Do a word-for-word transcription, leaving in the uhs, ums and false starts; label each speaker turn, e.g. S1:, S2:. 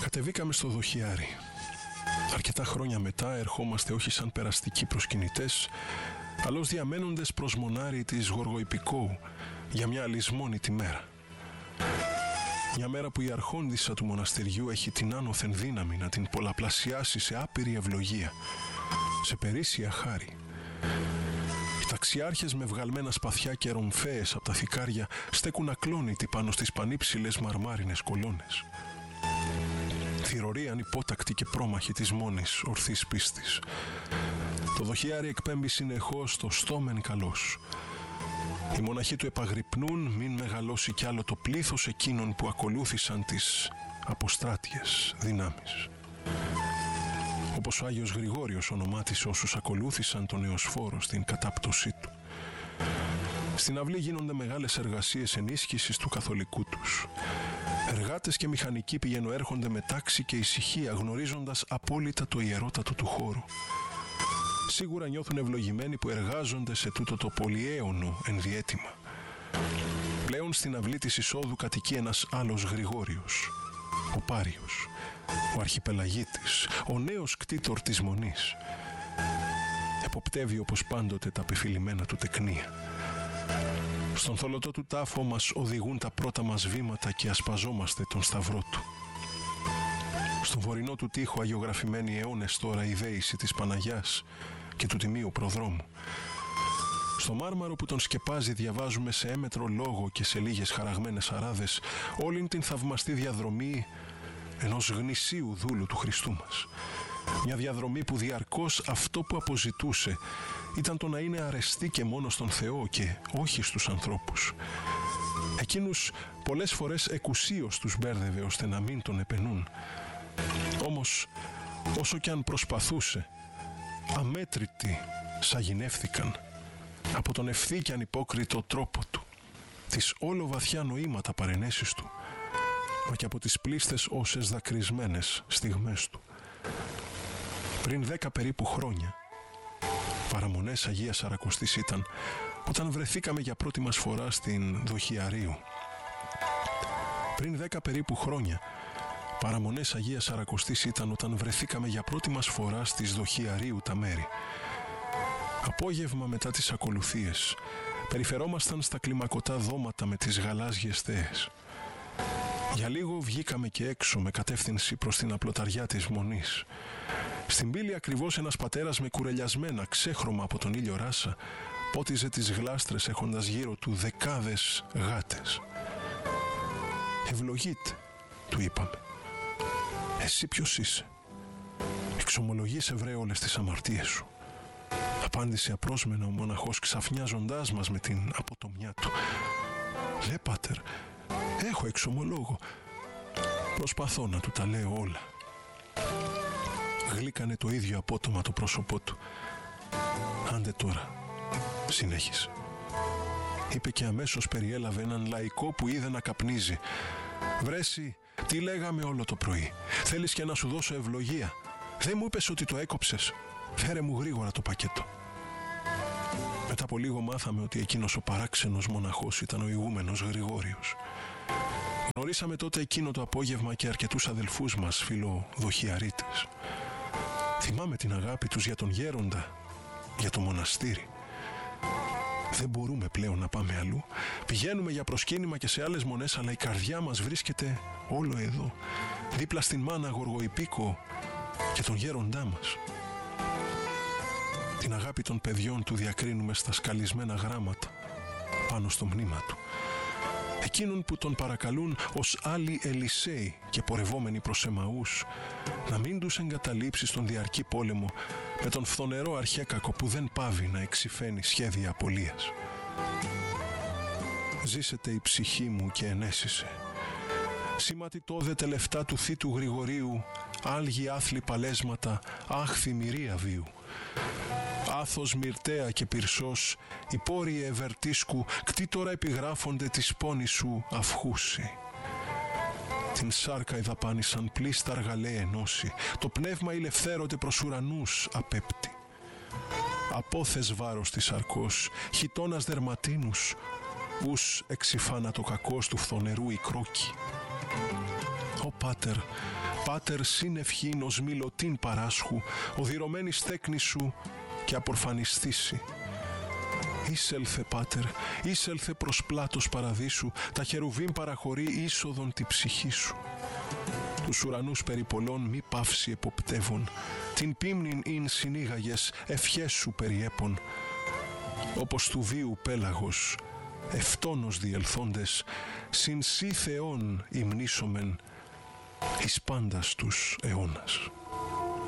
S1: Κατεβήκαμε στο δοχιάρι. Αρκετά χρόνια μετά ερχόμαστε όχι σαν περαστικοί προσκυνητές, αλλά ως διαμένοντες προς μονάρι της Γοργοϊππικόου για μια αλυσμόνητη μέρα. Μια μέρα που η αρχόντισσα του μοναστηριού έχει την άνωθεν δύναμη να την πολλαπλασιάσει σε άπειρη ευλογία, σε περίσσια χάρη. Οι ταξιάρχες με βγαλμένα σπαθιά και ρομφαίες από τα θικάρια στέκουν ακλόνητοι πάνω στις πανύψηλες μαρμάρινες κολόνες. Θυρωρεί ανυπότακτη και πρόμαχη της μόνης ορθής πίστης. Το δοχιάρι εκπέμπει συνεχώς το στόμεν καλός. Οι μοναχοί του επαγρυπνούν μην μεγαλώσει κι άλλο το πλήθος εκείνων που ακολούθησαν τις αποστράτιες δυνάμεις. Όπως ο Άγιος Γρηγόριος ονομάτισε όσους ακολούθησαν τον Εωσφόρο στην κατάπτωσή του. Στην αυλή γίνονται μεγάλες εργασίες ενίσχυσης του καθολικού τους. Εργάτες και μηχανικοί πηγαίνουν έρχονται με τάξη και ησυχία, γνωρίζοντας απόλυτα το ιερότατο του χώρου. Σίγουρα νιώθουν ευλογημένοι που εργάζονται σε τούτο το πολυαίωνο ενδιέτημα. Πλέον στην αυλή της εισόδου κατοικεί ένας άλλος Γρηγόριος, ο Πάριος, ο αρχιπελαγίτης, ο νέος κτήτορ της Μονής. Εποπτεύει όπως πάντοτε τα πεφυλημένα του τεκνία. Στον θολωτό του τάφο μας οδηγούν τα πρώτα μας βήματα και ασπαζόμαστε τον σταυρό του. Στον βορεινό του τοίχο αγιογραφημένη αιώνες τώρα η δέηση της Παναγιάς και του Τιμίου Προδρόμου. Στο μάρμαρο που τον σκεπάζει διαβάζουμε σε έμετρο λόγο και σε λίγες χαραγμένες αράδες όλην την θαυμαστή διαδρομή ενός γνησίου δούλου του Χριστού μας. Μια διαδρομή που διαρκώς αυτό που αποζητούσε ήταν το να είναι αρεστή και μόνο στον Θεό και όχι στους ανθρώπους. Εκείνους πολλές φορές εκουσίως τους μπέρδευε ώστε να μην τον επενούν. Όμως όσο κι αν προσπαθούσε, αμέτρητοι σαγηνεύθηκαν από τον ευθύ και ανυπόκριτο τρόπο του, τις όλο βαθιά νοήματα παρενέσεις του, μα και από τις πλήστες όσες δακρυσμένες στιγμές του. Πριν δέκα περίπου χρόνια, παραμονές Αγίας Σαρακοστής ήταν, όταν βρεθήκαμε για πρώτη μας φορά στην Δοχιαρίου. Πριν δέκα περίπου χρόνια, παραμονές Αγίας Σαρακοστής ήταν όταν βρεθήκαμε για πρώτη μας φορά στις Δοχιαρίου τα μέρη. Απόγευμα μετά τις ακολουθίες, περιφερόμασταν στα κλιμακωτά δώματα με τις γαλάζιες θέες. Για λίγο βγήκαμε και έξω με κατεύθυνση προς την απλοταριά της Μονής. Στην πύλη ακριβώς ένας πατέρας με κουρελιασμένα ξέχρωμα από τον ήλιο ράσα πότιζε τις γλάστρες έχοντας γύρω του δεκάδες γάτες. «Ευλογείτε», του είπαμε. «Εσύ ποιος είσαι?» «Εξομολογείσαι βρε όλες τις αμαρτίες σου», απάντησε απρόσμενα ο μοναχός ξαφνιάζοντάς μας με την αποτομιά του. «Λε πάτερ, έχω εξομολόγο». Προσπαθώ να του τα λέω όλα. Γλύκανε το ίδιο απότομα το πρόσωπό του. «Άντε τώρα», συνέχισε. Είπε και αμέσως περιέλαβε έναν λαϊκό που είδε να καπνίζει. «Βρέσει, τι λέγαμε όλο το πρωί? Θέλεις και να σου δώσω ευλογία? Δεν μου είπες ότι το έκοψες? Φέρε μου γρήγορα το πακέτο». Μετά από λίγο μάθαμε ότι εκείνος ο παράξενος μοναχός ήταν ο ηγούμενος Γρηγόριος. Γνωρίσαμε τότε εκείνο το απόγευμα και αρκετούς αδελφούς μας φιλοδοχιαρίτες. Θυμάμαι την αγάπη τους για τον γέροντα, για το μοναστήρι. Δεν μπορούμε πλέον να πάμε αλλού. Πηγαίνουμε για προσκύνημα και σε άλλες μονές, αλλά η καρδιά μας βρίσκεται όλο εδώ, δίπλα στην μάνα Γοργοϊππίκο και τον γέροντά μας. Την αγάπη των παιδιών του διακρίνουμε στα σκαλισμένα γράμματα πάνω στο μνήμα του. Εκείνον που τον παρακαλούν ως άλλοι Ελισέοι και πορευόμενοι προς Εμαούς να μην τους εγκαταλείψει στον διαρκή πόλεμο με τον φθονερό αρχέκακο που δεν πάβει να εξυφαίνει σχέδια απολίας. Ζήσεται η ψυχή μου και ενέσισε. Σηματιτόδε λεφτά του θήτου Γρηγορίου, άλγη άθλη παλέσματα, άχθη μυρία βίου. Άθος μυρτέα και πυρσός, οι πόροι ευερτίσκου, κτήτορα επιγράφονται της πόνης σου αυχούση. Την σάρκα εδαπάνησαν πλήστα αργαλέ ενώση, το πνεύμα ηλευθέρωτε προς ουρανούς απέπτη. Απόθες βάρος της σαρκός, χιτώνας δερματίνους, ους εξυφάνα το κακός του φθονερού η κρόκη. Ω πάτερ, Πάτερ σύνευχην ως μιλωτήν παράσχου, οδυρωμένη στέκνη σου και απορφανιστήσει. Είσελθε, Πάτερ, είσελθε προς πλάτος παραδείσου, τα χερουβίμ παραχωρεί είσοδον τη ψυχή σου. Τους ουρανούς περιπολών μη παύσει εποπτεύων, την πίμνην ειν συνήγαγες ευχές σου περιέπων. Όπως του βίου πέλαγος, ευτόνος διελθόντες, συν σύ Θεόν υμνήσομεν εις πάντας τους αιώνας.